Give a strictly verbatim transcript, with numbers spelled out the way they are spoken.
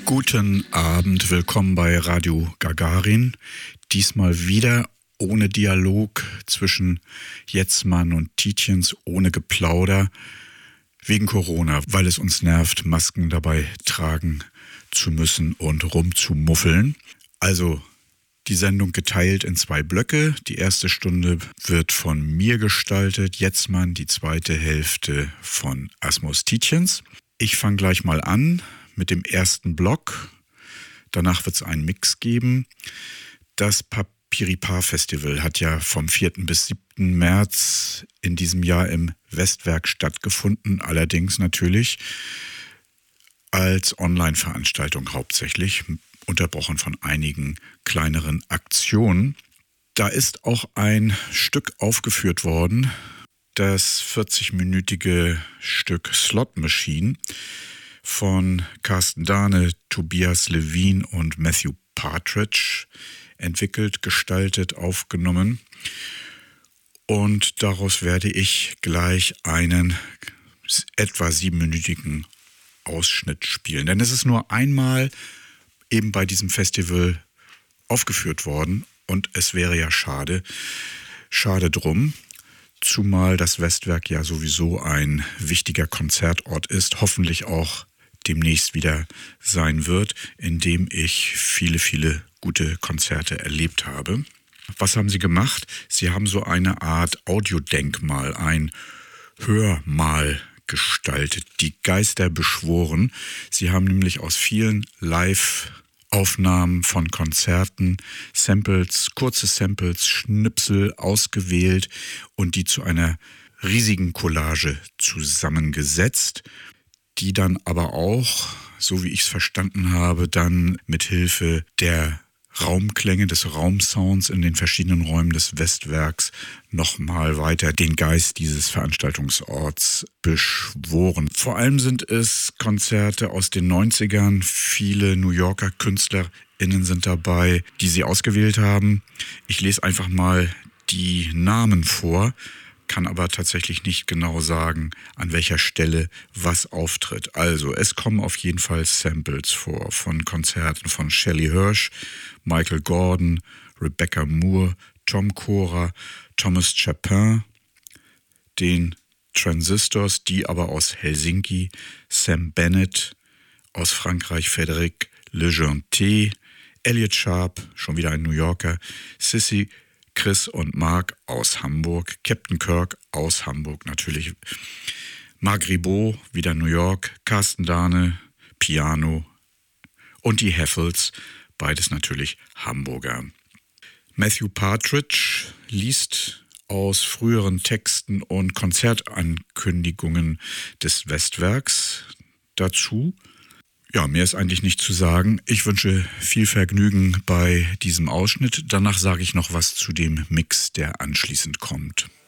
Guten Abend, willkommen bei Radio Gagarin. Diesmal wieder ohne Dialog zwischen Jetzmann und Tietjens, ohne Geplauder, wegen Corona, weil es uns nervt, Masken dabei tragen zu müssen und rumzumuffeln. Also die Sendung geteilt in zwei Blöcke. Die erste Stunde wird von mir gestaltet, Jetzmann, die zweite Hälfte von Asmus Tietjens. Ich fange gleich mal an mit dem ersten Block. Danach wird es einen Mix geben. Das Papiripar-Festival hat ja vom vierten bis siebten März in diesem Jahr im Westwerk stattgefunden. Allerdings natürlich als Online-Veranstaltung hauptsächlich, unterbrochen von einigen kleineren Aktionen. Da ist auch ein Stück aufgeführt worden, das vierzig-minütige Stück Slot Machine von Carsten Dahne, Tobias Levin und Matthew Partridge entwickelt, gestaltet, aufgenommen. Und daraus werde ich gleich einen etwa siebenminütigen Ausschnitt spielen. Denn es ist nur einmal eben bei diesem Festival aufgeführt worden und es wäre ja schade, schade drum. Zumal das Westwerk ja sowieso ein wichtiger Konzertort ist, hoffentlich auch demnächst wieder sein wird, in dem ich viele, viele gute Konzerte erlebt habe. Was haben sie gemacht? Sie haben so eine Art Audiodenkmal, ein Hörmal gestaltet, die Geister beschworen. Sie haben nämlich aus vielen Live-Aufnahmen von Konzerten Samples, kurze Samples, Schnipsel ausgewählt und die zu einer riesigen Collage zusammengesetzt, die dann aber auch, so wie ich es verstanden habe, dann mit Hilfe der Raumklänge, des Raumsounds in den verschiedenen Räumen des Westwerks nochmal weiter den Geist dieses Veranstaltungsorts beschworen. Vor allem sind es Konzerte aus den neunzigern. Viele New Yorker KünstlerInnen sind dabei, die sie ausgewählt haben. Ich lese einfach mal die Namen vor, kann aber tatsächlich nicht genau sagen, an welcher Stelle was auftritt. Also, es kommen auf jeden Fall Samples vor von Konzerten von Shelley Hirsch, Michael Gordon, Rebecca Moore, Tom Cora, Thomas Chapin, den Transistors, die aber aus Helsinki, Sam Bennett, aus Frankreich Frédéric Lejeunté, Elliot Sharp, schon wieder ein New Yorker, Sissy, Chris und Mark aus Hamburg, Captain Kirk aus Hamburg natürlich, Marc Ribot, wieder New York, Carsten Dahne, Piano und die Heffels, beides natürlich Hamburger. Matthew Partridge liest aus früheren Texten und Konzertankündigungen des Westwerks dazu. Ja, mehr ist eigentlich nicht zu sagen. Ich wünsche viel Vergnügen bei diesem Ausschnitt. Danach sage ich noch was zu dem Mix, der anschließend kommt.